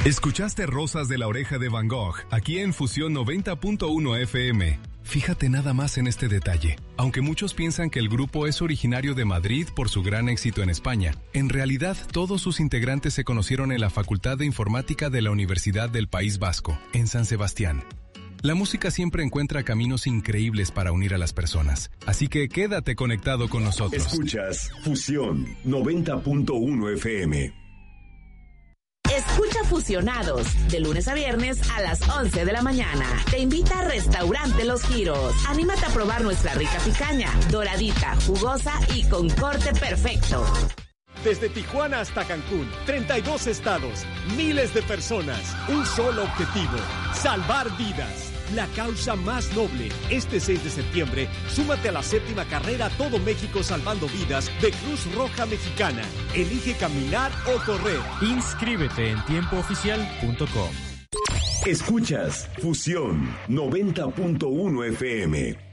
Escuchaste Rosas de la Oreja de Van Gogh, aquí en Fusión 90.1 FM. Fíjate nada más en este detalle. Aunque muchos piensan que el grupo es originario de Madrid por su gran éxito en España, en realidad todos sus integrantes se conocieron en la Facultad de Informática de la Universidad del País Vasco, en San Sebastián. La música siempre encuentra caminos increíbles para unir a las personas, así que quédate conectado con nosotros. Escuchas Fusión 90.1 FM. Escucha Fusionados, de lunes a viernes a las 11 de la mañana. Te invita a Restaurante Los Giros. Anímate a probar nuestra rica picaña, doradita, jugosa y con corte perfecto. Desde Tijuana hasta Cancún, 32 estados, miles de personas, un solo objetivo, salvar vidas. La causa más noble. Este 6 de septiembre, súmate a la 7ª carrera Todo México Salvando Vidas de Cruz Roja Mexicana. Elige caminar o correr. Inscríbete en tiempooficial.com. Escuchas Fusión 90.1 FM.